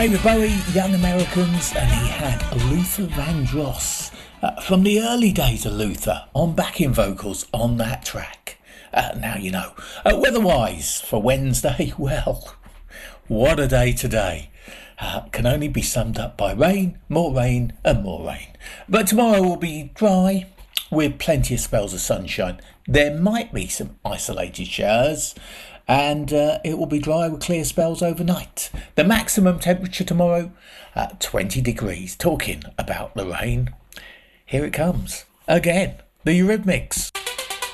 David Bowie, Young Americans, and he had Luther Vandross from the early days of Luther on backing vocals on that track. Now you know. Weather-wise for Wednesday, well, what a day today. Can only be summed up by rain, and more rain. But tomorrow will be dry with plenty of spells of sunshine. There might be some isolated showers, and it will be dry with clear spells overnight. The maximum temperature tomorrow, 20 degrees. Talking about the rain, here it comes again, the Eurythmics.